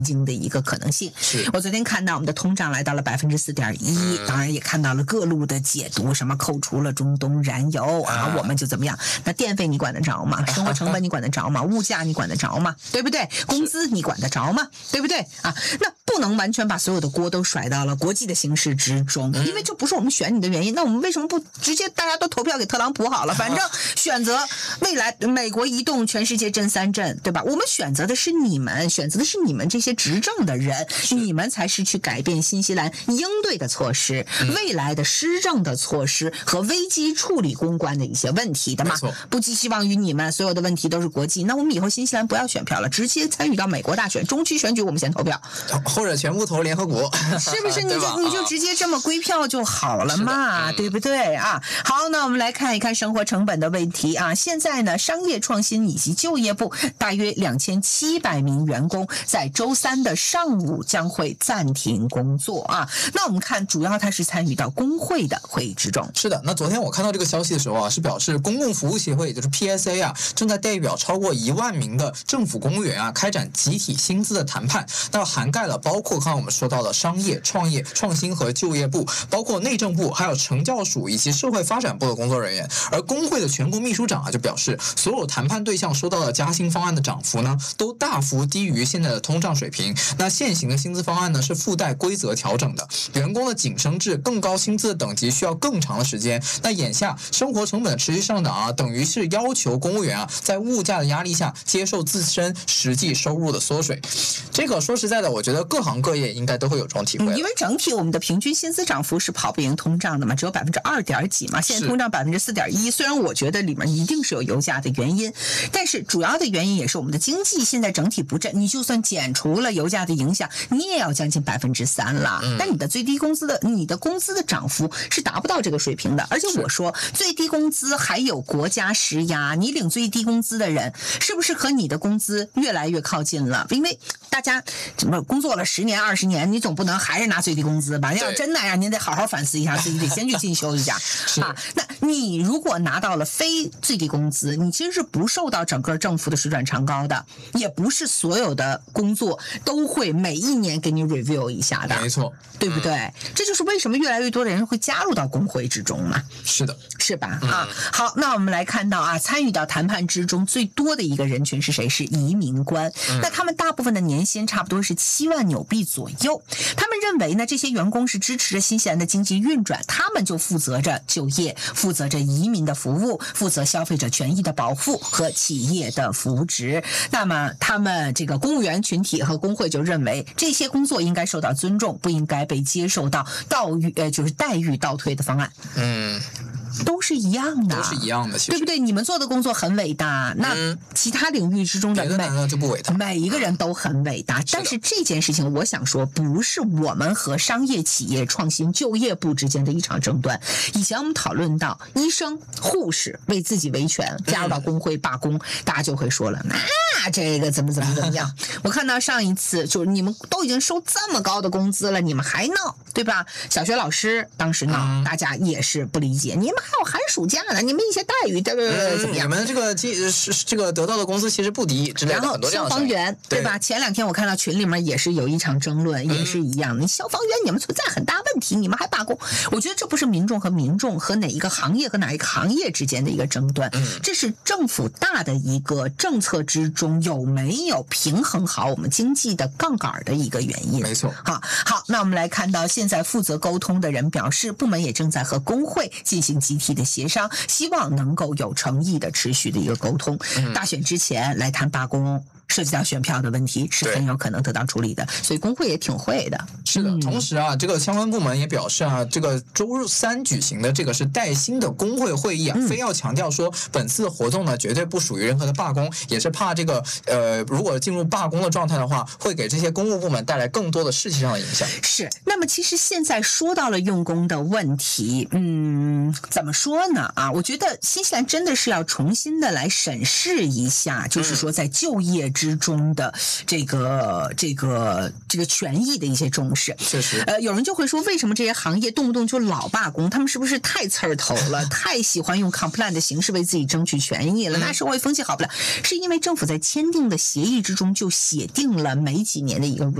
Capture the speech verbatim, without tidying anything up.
经的一个可能性。我昨天看到我们的通胀来到了百分之四点一，当然也看到了各路的解读，什么扣除了中东燃油啊，我们就怎么样？那电费你管得着吗？生活成本你管得着吗？物价你管得着吗？对不对？工资你管得着吗？对不对啊？那不能完全把所有的锅都甩到了国际的形势之中，因为这不是我们选你的原因。那我们为什么不直接大家都投票给特朗普好了？反正选择未来美国移动，全世界震三震，对吧？我们选择的是你们，选择的是你们这些执政的人，你们才是去改变新西兰应对的措施、嗯、未来的施政的措施和危机处理公关的一些问题的嘛。不寄希望于你们，所有的问题都是国际。那我们以后新西兰不要选票了，直接参与到美国大选，中期选举我们先投票， 或者全部投联合国， 是不是？你就你就直接这么归票就好了嘛，对不对啊？好，那我们来看一看生活成本的问题啊。现在呢，商业创新以及就业部大约两千七百名员工在周三的上午将会暂停工作啊。那我们看，主要他是参与到工会的会议之中。 是的，那昨天我看到这个消息的时候啊，是表示公共服务协会，也就是 P S A 啊，正在代表超过一万名的政府公务员啊，开展集体薪资的谈判。那涵盖了包括刚刚我们说到的商业、创业、创新和就业部，包括内政部，还有惩教署以及社会发展部的工作人员。而工会的全国秘书长啊，就表示，所有谈判对象收到的加薪方案的涨幅呢，都大幅低于现在的通胀水平。那现行的薪资方案呢，是附带规则调整的，员工的晋升至更高薪资的等级需要更长的时间。那眼下生活成本的持续上涨啊，等于是要求公务员啊，在物价的压力下接受自身实际收入的缩水。这个说实在的，我觉得各行各业应该都会有这种体会、嗯。 因为整体我们的平均薪资涨幅是跑不赢通胀的嘛，只有百分之二点几嘛，现在通胀百分之四点一。虽然我觉得里面一定是有油价的原因，但是主要的原因也是我们的经济现在整体不振。你就算减除了油价的影响，你也要将近百分之三了。嗯、但你的最低工资的，你的工资的涨幅是达不到这个水平的。而且我说，最低工资还有国家施压，你领最低工资的人，是不是和你的工资越来越靠近了？因为大家怎么工作了十年、二十年，你总不能还是拿最低工资吧？要真那样，您得好好反思一下，自己得先去进修一下啊。那你如果拿到了非最低工资，你其实是不受到整个政府的水涨船高的，也不是所有的工作都会每一年给你 review 一下的， 没错， 对不对？嗯、这就是为什么越来越多的人会加入到工会之中嘛。 是的， 是吧？嗯、啊，好，那我们来看到啊，参与到谈判之中最多的一个人群是谁？是移民官。嗯、那他们大部分的年薪差不多是七万纽币左右。他们认为呢，这些员工是支持着新西兰的经济运转，他们就负责着就业，负责着移民的服务，负责消费者权益的保护和企业的扶植。那么他们这个公务员群体和工会就认为，这些工作应该受到尊重，不应该被接受到倒遇呃就是待遇倒退的方案。嗯。都是一样的， 都是一样的， 对不对？你们做的工作很伟大，那其他领域之中的每、 嗯、就不伟大， 每一个人都很伟大。但是这件事情，我想说，不是我们和商业企业创新就业部之间的一场争端。以前我们讨论到医生、护士为自己维权，加入到工会罢工，嗯、大家就会说了，那这个怎么怎么怎么样？我看到上一次就是你们都已经收这么高的工资了，你们还闹，对吧？小学老师当时闹，嗯、大家也是不理解，你们。还有寒暑假呢，你们一些待遇对不对？怎么样？ 你们这个这个得到的工资其实不低之类的，很多这样的。 消防员 对, 对吧？前两天我看到群里面也是有一场争论，嗯、也是一样的。消防员你们存在很大问题，你们还罢工？我觉得这不是民众和民众和哪一个行业和哪一个行业之间的一个争端，嗯、这是政府大的一个政策之中有没有平衡好我们经济的杠杆的一个原因。 没错。 好，好，那我们来看到现在负责沟通的人表示，部门也正在和工会进行集体的协商，希望能够有诚意的持续的一个沟通。嗯、大选之前来谈罢工，涉及到选票的问题是很有可能得到处理的，所以工会也挺会的。 是的，嗯、同时啊，这个相关部门也表示啊，这个周三举行的这个是带薪的工会会议啊，嗯、非要强调说本次的活动呢绝对不属于任何的罢工，也是怕这个呃，如果进入罢工的状态的话，会给这些公务部门带来更多的士气上的影响。 是，那么其实现在说到了用工的问题，嗯，怎么说呢？啊，我觉得新西兰真的是要重新的来审视一下，就是说在就业之之中的这个这个这个权益的一些重视。 确实， 呃，有人就会说，为什么这些行业动不动就老罢工？他们是不是太刺儿头了？太喜欢用 complain 的形式为自己争取权益了？那社会风气好不了，是因为政府在签订的协议之中就写定了每几年的一个